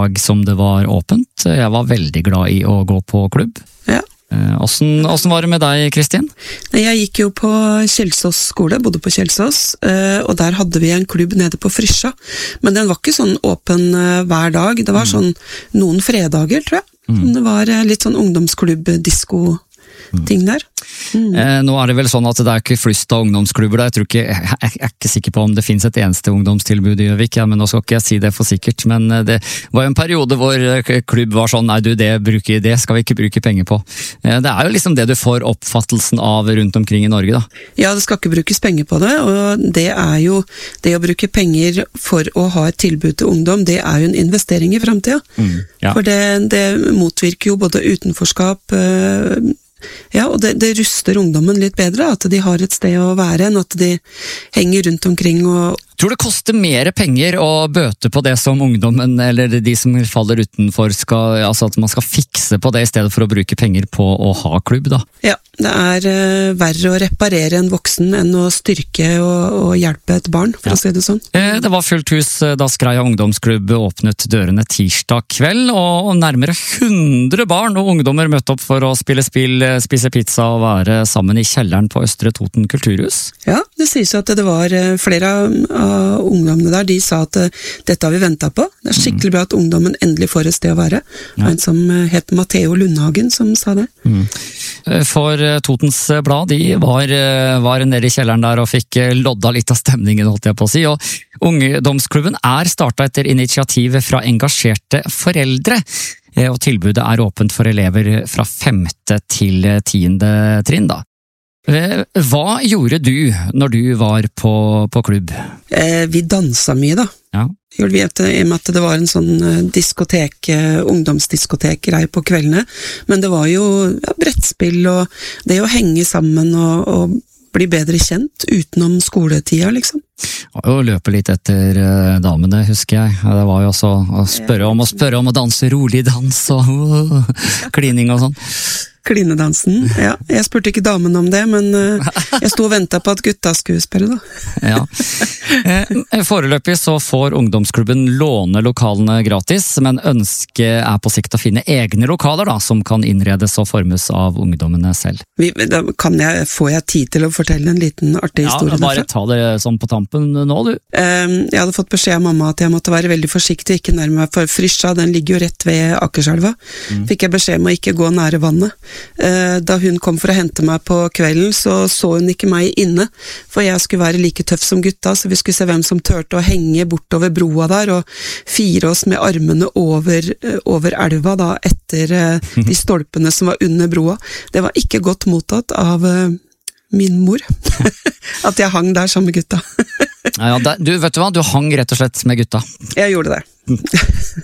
dag som det var åpent. Jeg var veldig glad i å gå på klubb. Ja. Hvordan var det med deg, Kristin? Jeg gikk jo på Kjelsås skole, bodde på Kjelsås, og der hadde vi en klubb nede på Frysja. Men den var ikke sånn åpen hver dag, det var sånn noen fredager, tror jeg. Det var litt sånn ungdomsklubb-disko-ting der. Nå er det vel sånn at det er ikke flust av ungdomsklubber der. Jeg er ikke sikker på om det finnes et eneste ungdomstilbud i Gjøvik, men nå skal ikke jeg si det for sikkert, men det var jo en periode hvor klubb var sånn, nei du, det skal vi ikke bruke penger på. Det er jo liksom det du får oppfattelsen av rundt omkring i Norge da. Ja, det skal ikke brukes penger på det, og det er jo det å bruke penger for å ha et tilbud til ungdom, det er jo en investering i fremtiden. Ja. For det motvirker jo både utenforskap, ja, og det ruster ungdommen litt bedre, at de har et sted å være enn at de henger rundt omkring og... Tror det koster mer penger å bøte på det som ungdommen, eller de som faller utenfor, altså at man skal fikse på det i stedet for å bruke penger på å ha klubb da? Ja, det er verre å reparere en voksen enn å styrke og hjelpe et barn, for å si det sånn. Det var fullt hus da Skreia ungdomsklubb åpnet dørene tirsdag kveld, og nærmere 100 barn og ungdommer møtte opp for å spille spill, spise pizza og være sammen i kjelleren på Østre Toten kulturhus. Ja, det sies jo at det var flere av ungdommene der, de sa at dette har vi ventet på. Det er skikkelig bra at ungdommen endelig får et sted å være. Ja. En som het Matteo Lundhagen som sa det. For Totens Blad, de var nede i kjelleren der og fikk lodda litt av stemningen, holdt jeg på å si, og ungdomsklubben er startet etter initiativ fra engasjerte foreldre, og tilbudet er åpent for elever fra 5. til 10. trinn da. Hva gjorde du når du var på klubb? Vi dansa mye da. Ja. I og med at det var en sånn ungdomsdiskotek-greie på kveldene, men det var jo brettspill og det å henge sammen og bli bedre kjent utenom skoletida, liksom. Og løpe litt etter damene, husker jeg. Det var jo også å spørre om å danse rolig dans og klining og sånn. Klinedansen, ja. Jeg spurte ikke damen om det, men jeg sto og ventet på at gutta skulle spørre da. Ja. Foreløpig så får ungdomsklubben låne lokalene gratis, men ønsket er på sikt å finne egne lokaler da, som kan innredes og formes av ungdommene selv. Får jeg tid til å fortelle en liten artig historie derfra? Ja, bare ta det sånn på tampen nå, du. Jeg hadde fått beskjed av mamma at jeg måtte være veldig forsiktig, ikke nærme meg for Frysja, den ligger jo rett ved Akerselva. Fikk jeg beskjed om å ikke gå nære vannet. Da hun kom for å hente meg på kvelden, så hun ikke meg inne, for jeg skulle være like tøff som gutta, så vi skulle se hvem som tørte å henge bortover broa der, og fire oss med armene over elva da, etter de stolpene som var under broa. Det var ikke godt mottatt av min mor, at jeg hang der sammen med gutta. Ja, du vet du hva, du hang rett og slett med gutta. Jeg gjorde det.